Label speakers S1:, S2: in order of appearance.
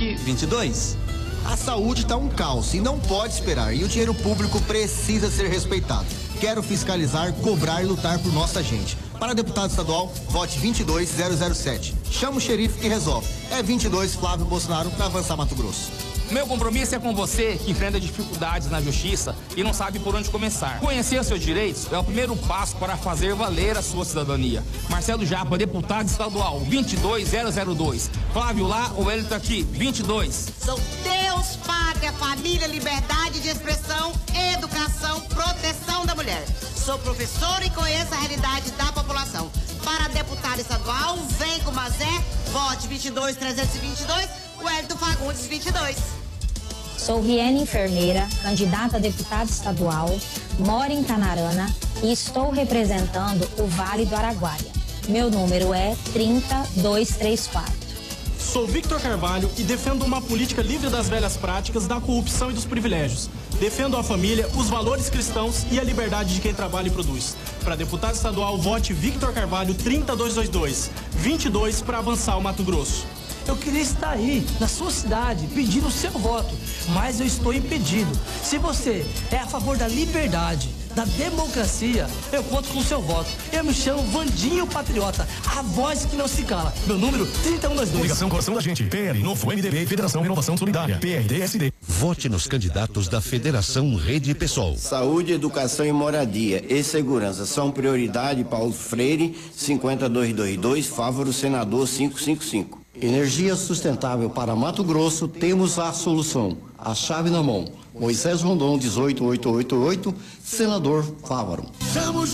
S1: aqui, 22.
S2: A saúde está um caos e não pode esperar. E o dinheiro público precisa ser respeitado. Quero fiscalizar, cobrar e lutar por nossa gente. Para deputado estadual, vote 22007. Chama o xerife que resolve. É 22 Flávio Bolsonaro para avançar Mato Grosso.
S3: Meu compromisso é com você que enfrenta dificuldades na justiça e não sabe por onde começar. Conhecer seus direitos é o primeiro passo para fazer valer a sua cidadania. Marcelo Japa, deputado estadual, 22002. Flávio lá ou ele tá aqui, 22.
S4: Sou Deus, pátria, família, liberdade de expressão, educação, proteção da mulher. Sou professora e conheço a realidade da população. Para deputado estadual, vem com Mazé, vote 22322, Wellington Fagundes, 22.
S5: Sou Riene Enfermeira, candidata a deputada estadual, moro em Canarana e estou representando o Vale do Araguaia. Meu número é 30234.
S6: Sou Victor Carvalho e defendo uma política livre das velhas práticas, da corrupção e dos privilégios. Defendo a família, os valores cristãos e a liberdade de quem trabalha e produz. Para deputado estadual, vote Victor Carvalho 30222. 22 para avançar o Mato Grosso.
S7: Eu queria estar aí, na sua cidade, pedindo o seu voto, mas eu estou impedido. Se você é a favor da liberdade, da democracia, eu conto com o seu voto. Eu me chamo Vandinho Patriota, a voz que não se cala. Meu número, 3122.
S8: Ligação Coração da Gente, PL, Novo MDB, Federação Renovação Solidária, PRDSD.
S9: Vote nos candidatos da Federação Rede Pessoal.
S10: Saúde, educação e moradia e segurança são prioridade. Paulo Freire, 50222, Fávaro, senador 555.
S11: Energia sustentável para Mato Grosso, temos a solução. A chave na mão. Moisés Rondon, 18888, senador Fávaro.